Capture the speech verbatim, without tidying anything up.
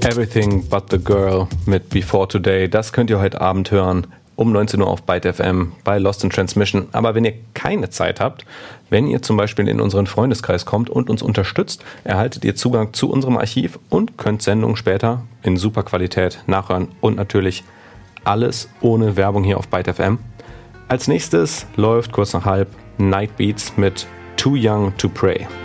Everything But The Girl mit Before Today. Das könnt ihr heute Abend hören, um neunzehn Uhr auf Byte F M bei Lost in Transmission. Aber wenn ihr keine Zeit habt, wenn ihr zum Beispiel in unseren Freundeskreis kommt und uns unterstützt, erhaltet ihr Zugang zu unserem Archiv und könnt Sendungen später in super Qualität nachhören. Und natürlich alles ohne Werbung hier auf Byte F M. Als nächstes läuft kurz nach halb Night Beats mit Too Young to Pray.